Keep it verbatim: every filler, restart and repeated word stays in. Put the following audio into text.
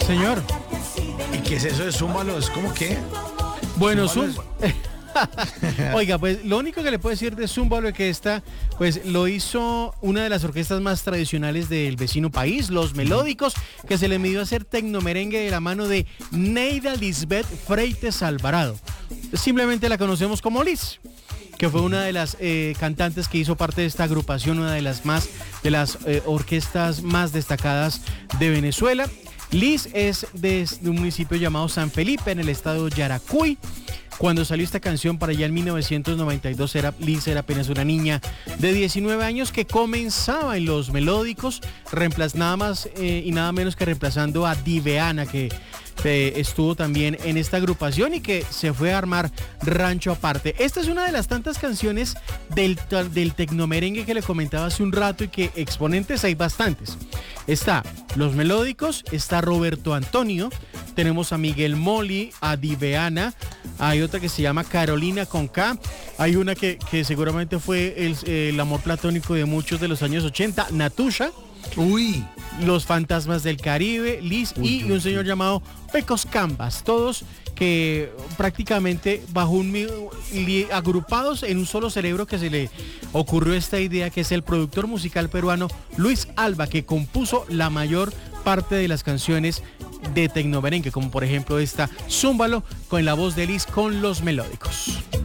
Señor. ¿Y qué es eso de Zúmbalo? ¿Es como qué? Bueno, Zúmbalo Zum... Oiga, pues lo único que le puedo decir de Zúmbalo es que esta, pues lo hizo una de las orquestas más tradicionales del vecino país, Los Melódicos, que se le midió a hacer tecnomerengue de la mano de Neida Lisbeth Freites Alvarado. Simplemente la conocemos como Liz, que fue una de las eh, cantantes que hizo parte de esta agrupación, una de las más de las eh, orquestas más destacadas de Venezuela. Liz es de, de un municipio llamado San Felipe, en el estado de Yaracuy. Cuando salió esta canción para allá en mil novecientos noventa y dos, era, Liz era apenas una niña de diecinueve años que comenzaba en Los Melódicos, reemplaz, nada más eh, y nada menos que reemplazando a Diveana, que eh, estuvo también en esta agrupación y que se fue a armar rancho aparte. Esta es una de las tantas canciones del, del tecnomerengue que le comentaba hace un rato y que exponentes hay bastantes. Está Los Melódicos, está Roberto Antonio, tenemos a Miguel Moli, a Diveana, hay otra que se llama Carolina con K, hay una que, que seguramente fue el, el amor platónico de muchos de los años ochenta, Natusha. Uy. Los Fantasmas del Caribe, Liz uy, y uy, un señor uy. llamado Pecos Cambas, todos que prácticamente bajo un li, agrupados en un solo cerebro que se le ocurrió esta idea, que es el productor musical peruano Luis Alba, que compuso la mayor parte de las canciones de tecnomerengue, como por ejemplo esta Zúmbalo, con la voz de Liz con Los Melódicos.